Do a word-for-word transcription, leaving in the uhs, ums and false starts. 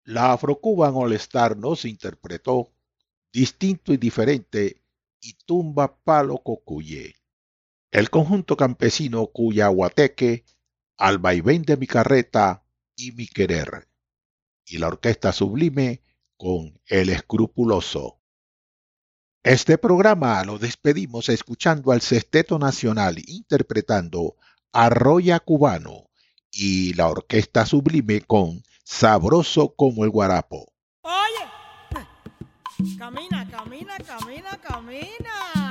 La Afro-Cuban All Star nos interpretó Distinto y Diferente y Tumba Palo Cocuye. El conjunto campesino Cuyahuateque, Al vaivén de mi carreta y mi querer. Y la orquesta sublime con El Escrupuloso. Este programa lo despedimos escuchando al Sexteto Nacional interpretando Arroya Cubano y la orquesta sublime con Sabroso como el guarapo. Oye, camina, camina, camina, camina.